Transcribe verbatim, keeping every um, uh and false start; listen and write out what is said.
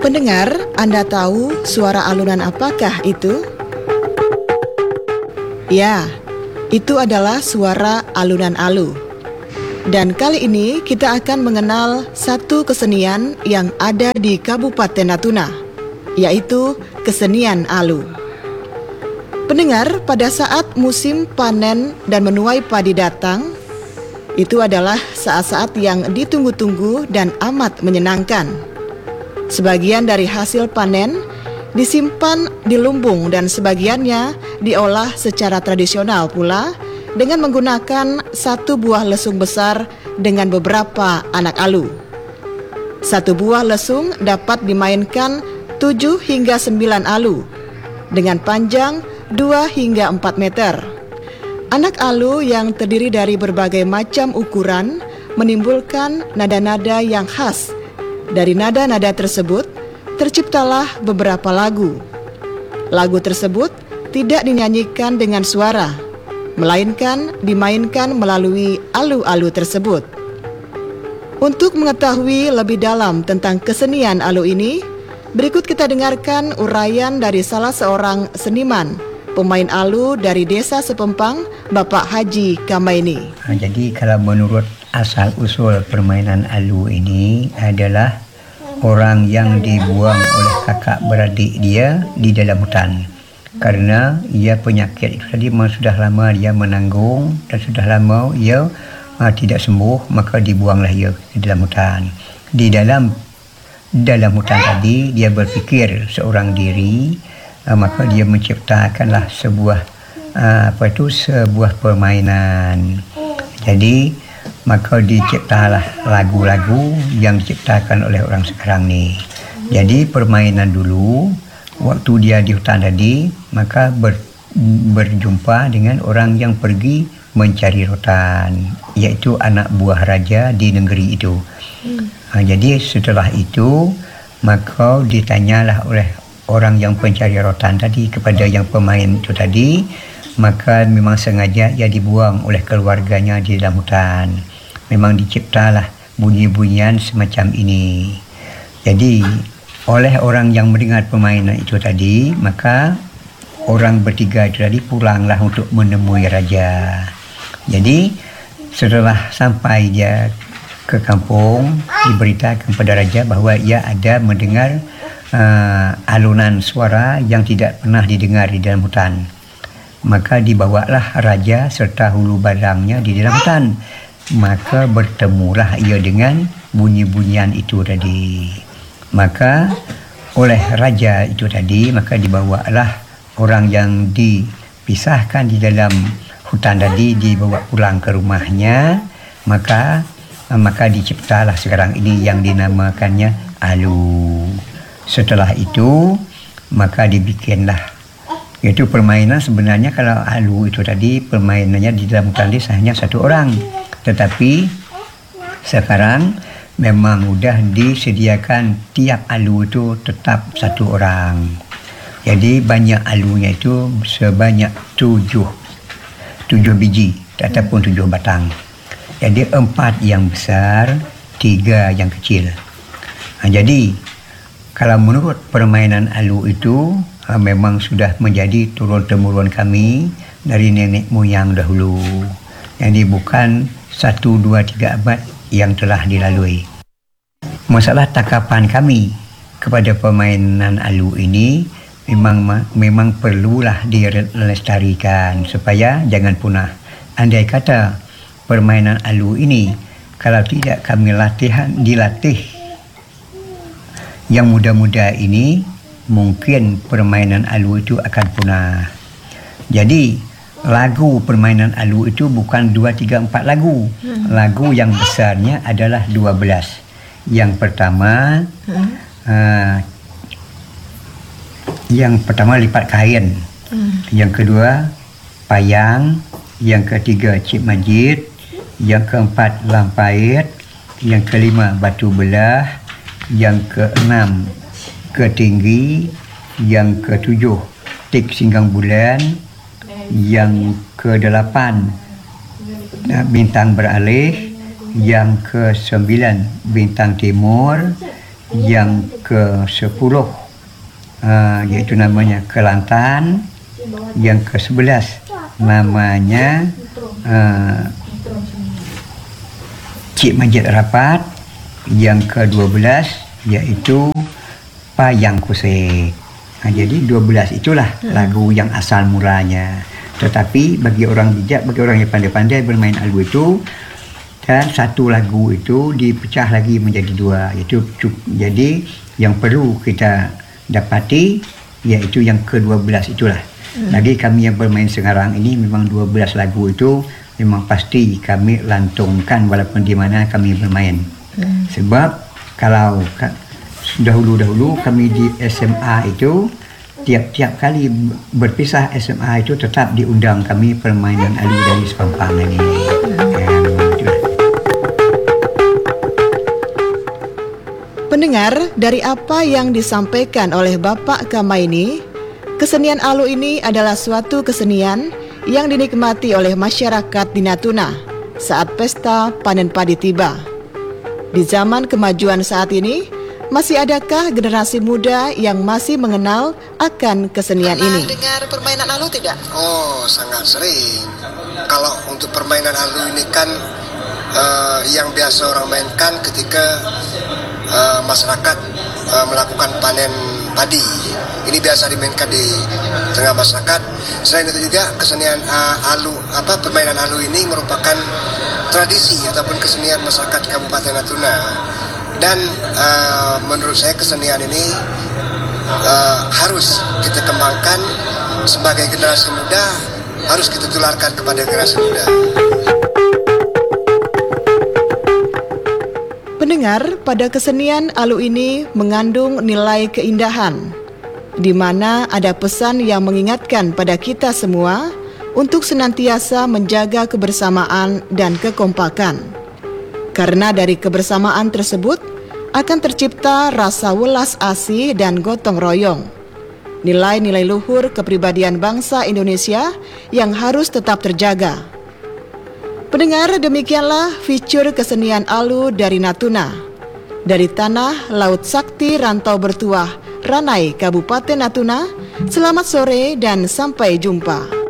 Pendengar, Anda tahu suara alunan apakah itu? Ya, itu adalah suara alunan alu. Dan kali ini kita akan mengenal satu kesenian yang ada di Kabupaten Natuna, yaitu kesenian alu. Pendengar, pada saat musim panen dan menuai padi datang, itu adalah saat-saat yang ditunggu-tunggu dan amat menyenangkan. Sebagian dari hasil panen disimpan di lumbung dan sebagiannya diolah secara tradisional pula dengan menggunakan satu buah lesung besar dengan beberapa anak alu. Satu buah lesung dapat dimainkan tujuh hingga sembilan alu dengan panjang dua hingga empat meter. Anak alu yang terdiri dari berbagai macam ukuran menimbulkan nada-nada yang khas. Dari nada-nada tersebut terciptalah beberapa lagu. Lagu tersebut tidak dinyanyikan dengan suara, melainkan dimainkan melalui alu-alu tersebut. Untuk mengetahui lebih dalam tentang kesenian alu ini, berikut kita dengarkan uraian dari salah seorang seniman, pemain alu dari Desa Sepempang, Bapak Haji Kamaini. Jadi kalau menurut asal-usul permainan alu ini adalah orang yang dibuang oleh kakak beradik dia di dalam hutan. Karena ia penyakit itu tadi memang sudah lama dia menanggung dan sudah lama ia uh, tidak sembuh, maka dibuanglah ia di dalam hutan. Di dalam dalam hutan tadi dia berfikir seorang diri, uh, maka dia menciptakanlah sebuah uh, apa itu sebuah permainan. Jadi maka diciptalah lagu-lagu yang diciptakan oleh orang sekarang ni. Jadi permainan dulu waktu dia di hutan tadi, maka ber, berjumpa dengan orang yang pergi mencari rotan, iaitu anak buah raja di negeri itu. Hmm. Ha, jadi setelah itu, maka ditanyalah oleh orang yang pencari rotan tadi kepada yang pemain itu tadi, maka memang sengaja ia dibuang oleh keluarganya di dalam hutan. Memang diciptalah bunyi-bunyian semacam ini. Jadi oleh orang yang mendengar permainan itu tadi, maka orang bertiga itu tadi pulanglah untuk menemui raja. Jadi setelah sampai dia ke kampung, diberitakan kepada raja bahawa ia ada mendengar uh, alunan suara yang tidak pernah didengar di dalam hutan. Maka dibawalah raja serta hulu badangnya di dalam hutan. Maka bertemulah ia dengan bunyi-bunyian itu tadi. Maka oleh raja itu tadi, maka dibawalah orang yang dipisahkan di dalam hutan tadi, dibawa pulang ke rumahnya. Maka maka diciptalah sekarang ini yang dinamakannya alu. Setelah itu maka dibikinlah, itu permainan. Sebenarnya kalau alu itu tadi permainannya di dalam hutan ini hanya satu orang, tetapi sekarang memang sudah disediakan tiap alu itu tetap satu orang. Jadi banyak alunya itu sebanyak tujuh tujuh biji ataupun tujuh batang. Jadi empat yang besar, tiga yang kecil. Ha, jadi kalau menurut permainan alu itu ha, memang sudah menjadi turun-temurun kami dari nenek moyang dahulu. Jadi bukan satu, dua, tiga abad yang telah dilalui. Masalah tangkapan kami kepada permainan alu ini memang memang perlulah dilestarikan supaya jangan punah. Andai kata permainan alu ini kalau tidak kami latihan dilatih yang muda-muda ini, mungkin permainan alu itu akan punah. Jadi lagu permainan alu itu bukan dua, tiga, empat lagu. Hmm. Lagu yang besarnya adalah dua belas. Yang pertama, hmm. uh, yang pertama lipat kain. Hmm. Yang kedua, payang. Yang ketiga, cip majid. Yang keempat, lampait. Yang kelima, batu belah. Yang keenam, ketinggi. Yang ketujuh, tik singgang bulan. Yang kedelapan, bintang beralih. Yang kesembilan, bintang timur. yang ke sepuluh uh, yaitu namanya Kelantan, yang ke sebelas namanya uh, Cik Majid Rapat, yang ke dua belas yaitu Payang Kusik. Nah, jadi dua belas itulah lagu yang asal mulanya. Tetapi bagi orang bijak, bagi orang yang pandai-pandai bermain alu itu, dan satu lagu itu dipecah lagi menjadi dua. Itu jadi yang perlu kita dapati yaitu yang ke dua belas itulah. Hmm. Lagi kami yang bermain sekarang ini memang dua belas lagu itu memang pasti kami lantungkan walaupun di mana kami bermain. Hmm. Sebab kalau dahulu-dahulu kami di S M A itu tiap-tiap kali berpisah S M A itu tetap diundang kami permainan alu dari Sepampang ini. Pendengar, dari apa yang disampaikan oleh Bapak Kamaini, kesenian alu ini adalah suatu kesenian yang dinikmati oleh masyarakat di Natuna saat pesta panen padi tiba. Di zaman kemajuan saat ini, masih adakah generasi muda yang masih mengenal akan kesenian Pernah ini? dengar permainan alu tidak? Oh, sangat sering. Kalau untuk permainan alu ini kan uh, yang biasa orang mainkan ketika uh, masyarakat uh, melakukan panen padi. Ini biasa dimainkan di tengah masyarakat. Selain itu juga kesenian uh, alu, apa permainan alu ini merupakan tradisi ataupun kesenian masyarakat Kabupaten Natuna. Dan uh, menurut saya kesenian ini uh, harus kita kembangkan sebagai generasi muda, harus kita tularkan kepada generasi muda. Pendengar, pada kesenian alu ini mengandung nilai keindahan, di mana ada pesan yang mengingatkan pada kita semua untuk senantiasa menjaga kebersamaan dan kekompakan. Karena dari kebersamaan tersebut akan tercipta rasa welas asih dan gotong royong. Nilai-nilai luhur kepribadian bangsa Indonesia yang harus tetap terjaga. Pendengar, demikianlah fitur kesenian alu dari Natuna. Dari tanah Laut Sakti Rantau Bertuah, Ranai, Kabupaten Natuna. Selamat sore dan sampai jumpa.